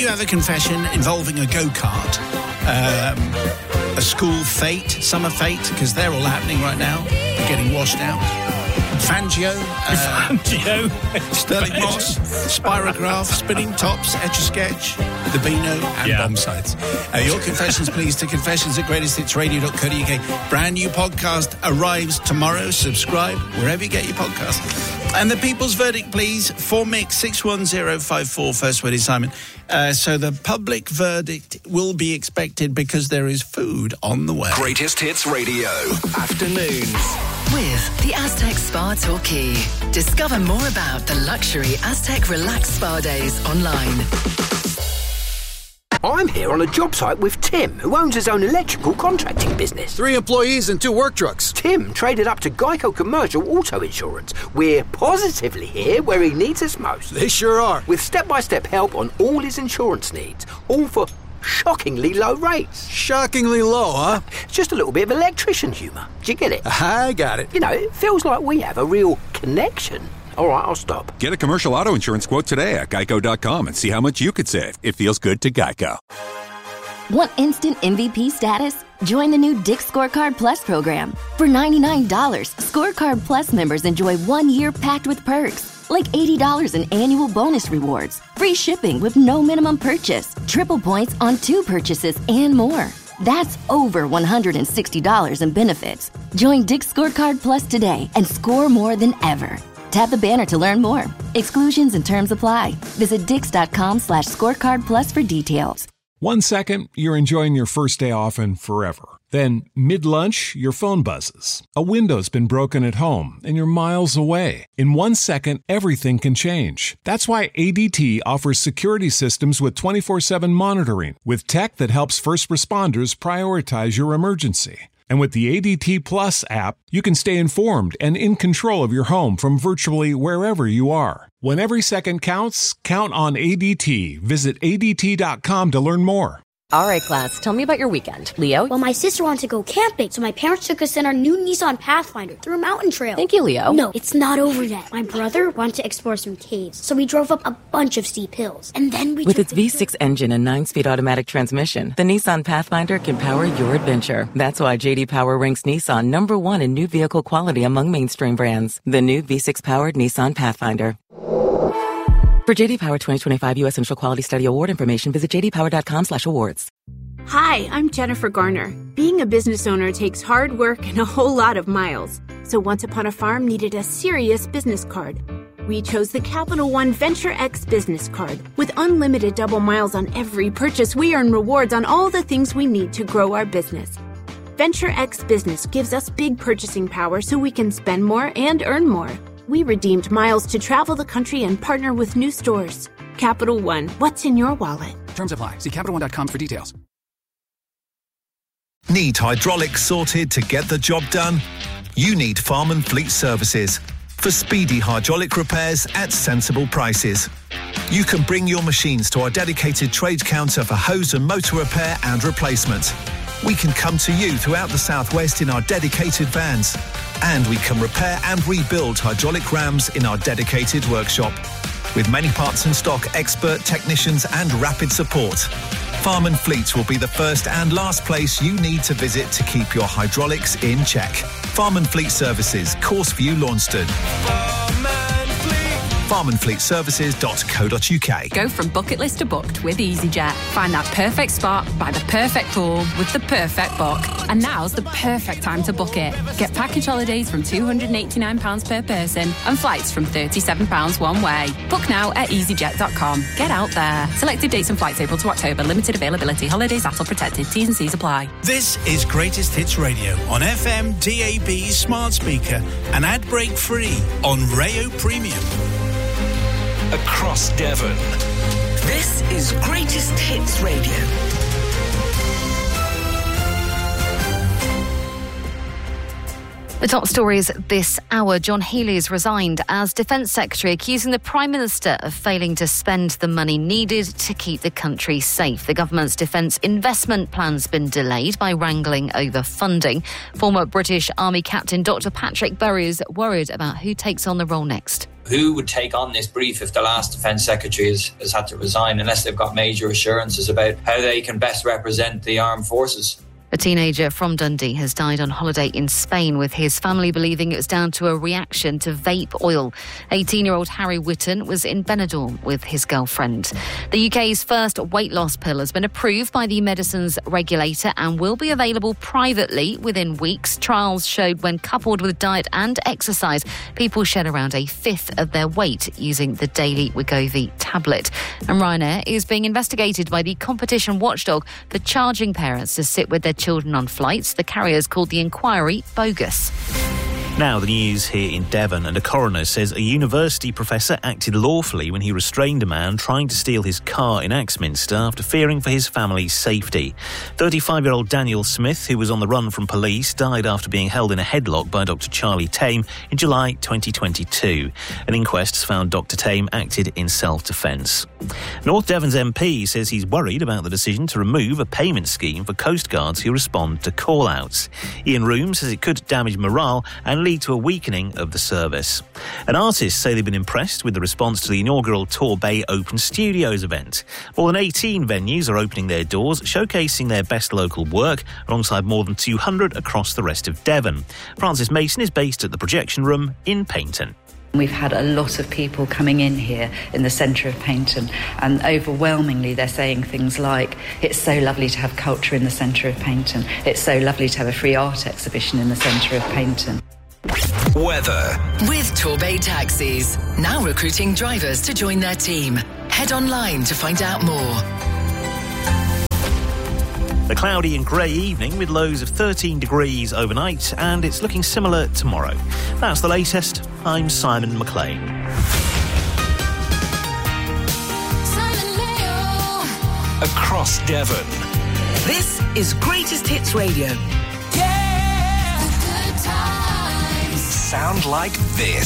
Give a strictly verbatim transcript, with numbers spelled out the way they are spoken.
you have a confession involving a go-kart, um, a school fete, summer fete, because they're all happening right now, they're getting washed out. Fangio, uh, Fangio, Sterling Moss, Spirograph, Spinning Tops, Etch-a-Sketch, The Beano, and yeah. Bomb Sites. Uh, your confessions, please, to confessions at greatest hits radio dot co dot uk. Brand new podcast arrives tomorrow. Subscribe wherever you get your podcast. And the people's verdict, please, for Mix six one zero five four, first word is Simon. Uh, so the public verdict will be expected because there is food on the way. Greatest Hits Radio, afternoons. With the Aztec Spa Torquay. Discover more about the luxury Aztec Relaxed Spa Days online. I'm here on a job site with Tim, who owns his own electrical contracting business. Three employees and two work trucks. Tim traded up to Geico Commercial Auto Insurance. We're positively here where he needs us most. They sure are. With step-by-step help on all his insurance needs, all for shockingly low rates. Shockingly low, huh? It's just a little bit of electrician humour. Do you get it? I got it. You know, it feels like we have a real connection. All right, I'll stop. Get a commercial auto insurance quote today at geico dot com and see how much you could save. It feels good to Geico. Want instant M V P status? Join the new Dick's Scorecard Plus program. For ninety-nine dollars, Scorecard Plus members enjoy one year packed with perks, like eighty dollars in annual bonus rewards, free shipping with no minimum purchase, triple points on two purchases, and more. That's over one hundred sixty dollars in benefits. Join Dick's Scorecard Plus today and score more than ever. Tap the banner to learn more. Exclusions and terms apply. Visit dix.com slash scorecard plus for details. One second, you're enjoying your first day off and forever. Then, mid-lunch, your phone buzzes. A window's been broken at home and you're miles away. In one second, everything can change. That's why A D T offers security systems with twenty-four seven monitoring, with tech that helps first responders prioritize your emergency. And with the A D T Plus app, you can stay informed and in control of your home from virtually wherever you are. When every second counts, count on A D T. Visit A D T dot com to learn more. All right, class, tell me about your weekend. Leo? Well, my sister wanted to go camping, so my parents took us in our new Nissan Pathfinder through a mountain trail. Thank you, Leo. No, it's not over yet. My brother wanted to explore some caves, so we drove up a bunch of steep hills. And then we With took its V six engine and nine-speed automatic transmission, the Nissan Pathfinder can power your adventure. That's why J D Power ranks Nissan number one in new vehicle quality among mainstream brands. The new V six-powered Nissan Pathfinder. For J D Power twenty twenty-five U S Initial Quality Study Award information, visit j d power dot com slash awards. Hi, I'm Jennifer Garner. Being a business owner takes hard work and a whole lot of miles. So Once Upon a Farm needed a serious business card. We chose the Capital One Venture X business card. With unlimited double miles on every purchase, we earn rewards on all the things we need to grow our business. Venture X Business gives us big purchasing power so we can spend more and earn more. We redeemed miles to travel the country and partner with new stores. Capital One, what's in your wallet? Terms apply. See capital one dot com for details. Need hydraulics sorted to get the job done? You need Farm and Fleet Services for speedy hydraulic repairs at sensible prices. You can bring your machines to our dedicated trade counter for hose and motor repair and replacement. We can come to you throughout the southwest in our dedicated vans. And we can repair and rebuild hydraulic rams in our dedicated workshop. With many parts in stock, expert technicians and rapid support. Farm and Fleet will be the first and last place you need to visit to keep your hydraulics in check. Farm and Fleet Services, Courseview, Launceston. farm and fleet services dot co dot uk. Go from bucket list to booked with EasyJet. Find that perfect spot by the perfect pool with the perfect book. And now's the perfect time to book it. Get package holidays from two hundred eighty-nine pounds per person and flights from thirty-seven pounds one way. Book now at easy jet dot com. Get out there. Selected dates and flights April to October. Limited availability. Holidays A T L protected. T's and C's apply. This is Greatest Hits Radio on F M, D A B, smart speaker and ad break free on Rayo Premium. Across Devon. This is Greatest Hits Radio. The top stories this hour. John Healey has resigned as Defence Secretary, accusing the Prime Minister of failing to spend the money needed to keep the country safe. The government's defence investment plan's been delayed by wrangling over funding. Former British Army Captain Doctor Patrick Berry is worried about who takes on the role next. Who would take on this brief if the last Defence Secretary has, has had to resign, unless they've got major assurances about how they can best represent the armed forces? A teenager from Dundee has died on holiday in Spain, with his family believing it was down to a reaction to vape oil. eighteen-year-old Harry Whitton was in Benidorm with his girlfriend. The U K's first weight loss pill has been approved by the medicines regulator and will be available privately within weeks. Trials showed when coupled with diet and exercise, people shed around a fifth of their weight using the daily Wegovy tablet. And Ryanair is being investigated by the competition watchdog for charging parents to sit with their children on flights. The carriers called the inquiry bogus. Now the news here in Devon, and a coroner says a university professor acted lawfully when he restrained a man trying to steal his car in Axminster after fearing for his family's safety. thirty-five-year-old Daniel Smith, who was on the run from police, died after being held in a headlock by Doctor Charlie Tame in July twenty twenty-two. An inquest has found Doctor Tame acted in self-defence. North Devon's M P says he's worried about the decision to remove a payment scheme for coastguards who respond to call-outs. Ian Room says it could damage morale and lead to a weakening of the service. And artists say they've been impressed with the response to the inaugural Torbay Open Studios event. More than eighteen venues are opening their doors, showcasing their best local work, alongside more than two hundred across the rest of Devon. Francis Mason is based at the Projection Room in Paignton. We've had a lot of people coming in here in the centre of Paignton, and overwhelmingly they're saying things like, it's so lovely to have culture in the centre of Paignton. It's so lovely to have a free art exhibition in the centre of Paignton. Weather. With Torbay Taxis. Now recruiting drivers to join their team. Head online to find out more. A cloudy and grey evening with lows of thirteen degrees overnight, and it's looking similar tomorrow. That's the latest. I'm Simon McLean. Across Devon. This is Greatest Hits Radio. Sound like this.